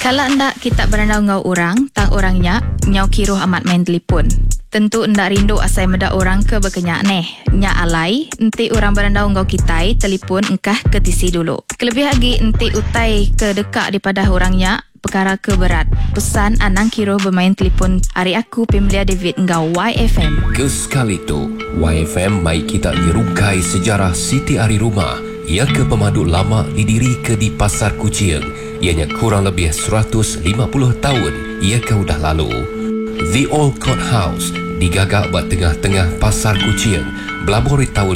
Kalau ndak kita berandau ngau orang, tang orangnya nyau kiruh amat main telefon. Tentu ndak rindu asai meda orang ke berkenyak neh. Nya alai, enti orang berandau ngau kitai, telefon engkah ke tisi dulu. Kelebih lagi enti utai ke dekat daripada orangnya, perkara ke berat. Pesan anang kiruh bermain telefon hari aku Pemilia David ngau YFM. Kesekali tu, YFM mai kita nyerukai sejarah Siti Ari Rumah. Ia ke pemaduk lama didiri ke di Pasar Kuching. Ianya kurang lebih 150 tahun ia ke udah lalu. The Old Court House digagak buat tengah-tengah Pasar Kuching. Belabur tahun